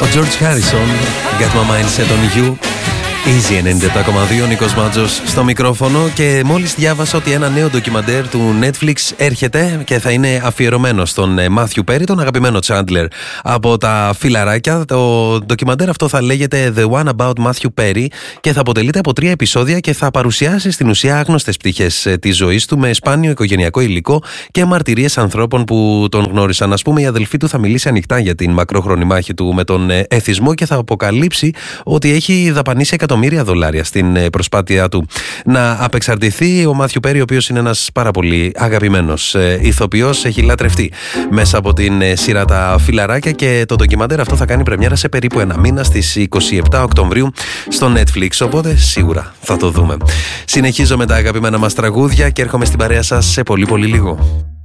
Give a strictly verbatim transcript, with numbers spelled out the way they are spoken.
George Harrison, Get My Mind Set On You. Easy ενενήντα επτά κόμμα δύο, Νίκος Μάτζος στο μικρόφωνο, και μόλις διάβασα ότι ένα νέο ντοκιμαντέρ του Netflix έρχεται και θα είναι αφιερωμένο στον Μάθιου Πέρι, τον αγαπημένο Chandler από τα φιλαράκια. Το ντοκιμαντέρ αυτό θα λέγεται The One About Matthew Perry και θα αποτελείται από τρία επεισόδια και θα παρουσιάσει στην ουσία άγνωστες πτυχές της ζωής του με σπάνιο οικογενειακό υλικό και μαρτυρίες ανθρώπων που τον γνώρισαν. Ας πούμε, η αδελφή του θα μιλήσει ανοιχτά για την μακρόχρονη μάχη του με τον εθισμό και θα αποκαλύψει ότι έχει δαπανίσει εκατομμύρια δολάρια στην προσπάθειά του να απεξαρτηθεί. Ο Μάθιου Πέρι, ο οποίος είναι ένας πάρα πολύ αγαπημένος ηθοποιός, έχει λατρευτεί μέσα από την σειρά τα φιλαράκια, και το ντοκιμαντέρ αυτό θα κάνει πρεμιέρα σε περίπου ένα μήνα στις είκοσι επτά Οκτωβρίου στο Netflix, οπότε σίγουρα θα το δούμε. Συνεχίζω με τα αγαπημένα μας τραγούδια και έρχομαι στην παρέα σας σε πολύ πολύ λίγο.